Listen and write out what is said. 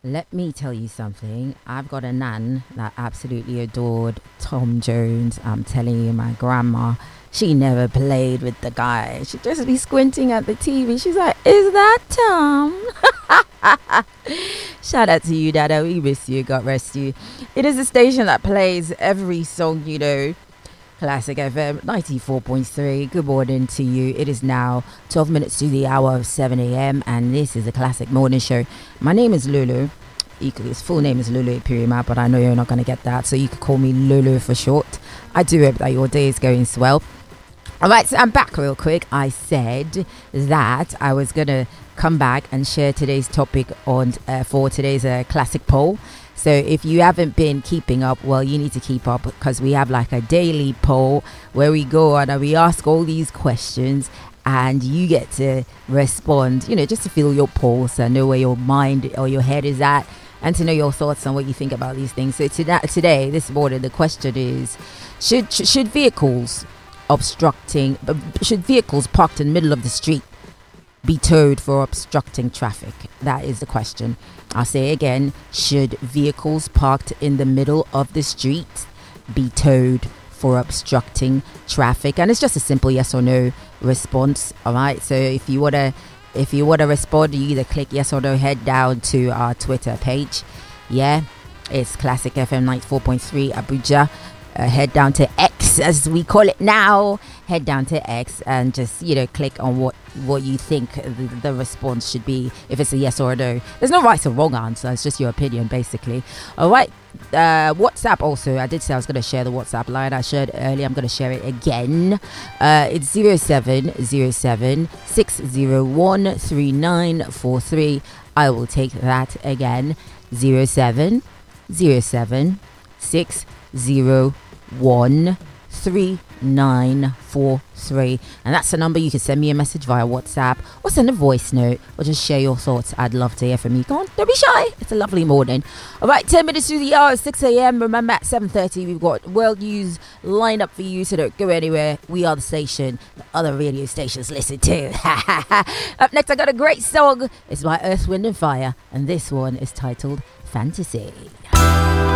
Let me tell you something. I've got a nan that absolutely adored Tom Jones. I'm telling you, my grandma, she never played with the guy. She'd just be squinting at the TV. She's like, "Is that Tom?" Shout out to you, Dada. We miss you. God rest you. It is a station that plays every song, Classic FM 94.3. Good morning to you. It is now 12 minutes to the hour of 7 a.m. and this is a Classic Morning Show. My name is Lulu. His full name is Lulu Ipirima, but I know you're not going to get that, so you can call me Lulu for short. I do hope that your day is going swell. Alright, so I'm back real quick. I said that I was going to come back and share today's topic on for today's classic poll. So if you haven't been keeping up, well, you need to keep up because we have like a daily poll where we go on and we ask all these questions and you get to respond, just to feel your pulse and know where your mind or your head is at and to know your thoughts on what you think about these things. So today, this morning, the question is, should vehicles parked in the middle of the street be towed for obstructing traffic? That is the question. I'll say again, should vehicles parked in the middle of the street be towed for obstructing traffic? And it's just a simple yes or no response. All right, so if you want to respond, you either click yes or no, head down to our Twitter page. Yeah, it's Classic FM 94.3 Abuja. Head down to X, as we call it now. Head down to X and just click on what you think the response should be. If it's a yes or a no, there's no right or wrong answer. It's just your opinion, basically. All right. WhatsApp also. I did say I was going to share the WhatsApp line I shared earlier. I'm going to share it again. It's 0707 601 3943. I will take that again. 0707 601 3943, and that's the number. You can send me a message via WhatsApp or send a voice note or just share your thoughts. I'd love to hear from you. Go on, don't be shy. It's a lovely morning. All right, 10 minutes to the hour, 6 a.m. Remember, at 7:30 we've got world news lined up for you, so don't go anywhere. We are the station that other radio stations listen to. Up next, I got a great song. It's by Earth, Wind and Fire, and this one is titled Fantasy.